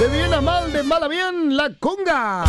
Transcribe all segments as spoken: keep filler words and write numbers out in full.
De bien a mal, de mal a bien, la conga.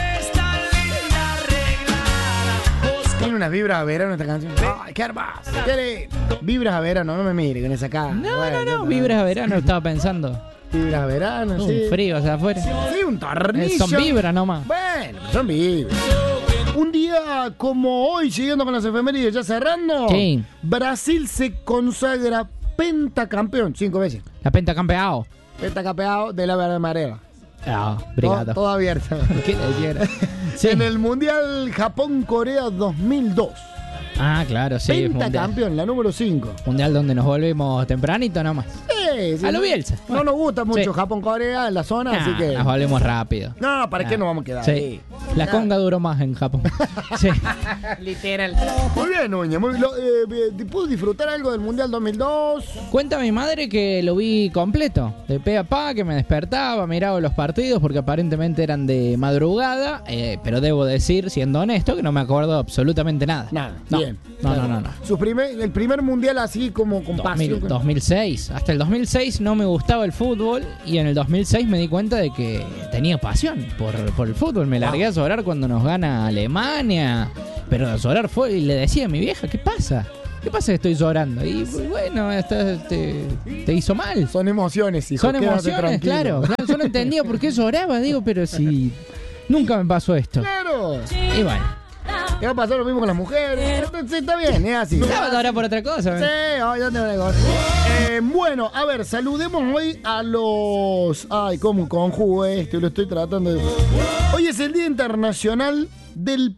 Tiene unas vibras a verano esta canción. Ay, qué hermoso. ¿Qué vibras a verano? No me mire con esa cara. No, bueno, no, no, vibras a verano estaba pensando. Vibras a verano, Un sí. frío allá afuera. Sí, un tornillo. Son vibras nomás. Bueno, son vibras. Un día como hoy, siguiendo con las efemérides, ya cerrando. Sí. Brasil se consagra pentacampeón, cinco veces. La pentacampeado. Pentacampeado de la verde marea. Ah, Todo, brigado. todo abierto. ¿Qué le hicieron? Sí. En el Mundial Japón-Corea dos mil dos. Ah, claro, sí. Mundial. Pentacampeón, la número cinco. Mundial donde nos volvimos tempranito nomás. Sí, sí, A lo no- Bielsa. No nos gusta mucho Sí. Japón-Corea en la zona, Ah, así que... nos volvemos rápido. No, ¿para qué Ah, nos vamos a quedar sí. ahí? La Nah. conga duró más en Japón. Sí. Literal. Muy bien, Núñez. Muy, lo, eh, eh, ¿pudo disfrutar algo del Mundial dos mil dos? Cuenta mi madre que lo vi completo, de pe a pa, que me despertaba, miraba los partidos porque aparentemente eran de madrugada, eh, pero debo decir, siendo honesto, que no me acuerdo absolutamente nada. Nada, No. bien. No, no, no, no. Su primer, el primer Mundial así como con dos pasión. mil, dos mil seis. Hasta el dos mil seis no me gustaba el fútbol y en el dos mil seis me di cuenta de que tenía pasión por, por el fútbol. Me largué a llorar cuando nos gana Alemania, pero a llorar fue y le decía a mi vieja, ¿qué pasa? ¿Qué pasa que estoy llorando? Y bueno, estás- te, te hizo mal. Son emociones, hijo. Son quédate emociones, tranquilo. claro, claro. Yo no entendía por qué lloraba, digo, pero si nunca me pasó esto. Claro. Y bueno, ¿Qué va a pasar lo mismo con las mujeres? Sí, está bien, es así. estaba ahora por otra cosa. Sí, hoy dónde una cosa. Eh, bueno, a ver, saludemos hoy a los... Ay, cómo conjugo esto, lo estoy tratando de... Hoy es el Día Internacional del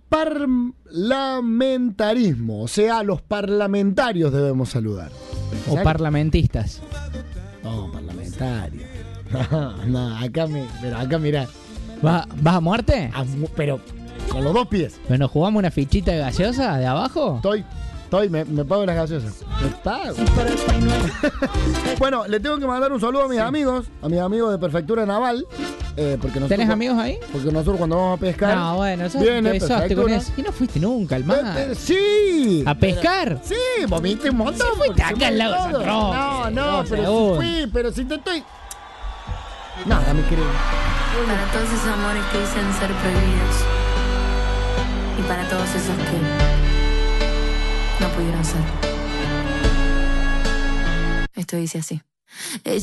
Parlamentarismo, o sea, a los parlamentarios debemos saludar. O ¿Sabes? parlamentistas. No, parlamentarios. No, no, acá me... Pero acá mirá, ¿Va- ¿Vas a muerte? a mu- pero con los dos pies. ¿Pero nos jugamos una fichita de gaseosa de abajo? Estoy, estoy, me, me pago las gaseosas. Me pago. Bueno, le tengo que mandar un saludo a mis amigos, a mis amigos de Prefectura Naval. Eh, porque nosotros, ¿Tenés amigos ahí? Porque nosotros cuando vamos a pescar. No, bueno, eso viene te besaste con Prefectura. eso. Y no fuiste nunca al Eh, mar. eh, sí. ¿A pescar? Sí, vomité un montón. Sí, fuiste porque acá se al mueve lago de todo. San Roque. No, no, Dos pero segundos. sí fui, pero si te estoy. Nada, mi querido. Para todos esos amores que dicen ser prohibidos. Y para todos esos que no pudieron ser. Esto dice así. Ella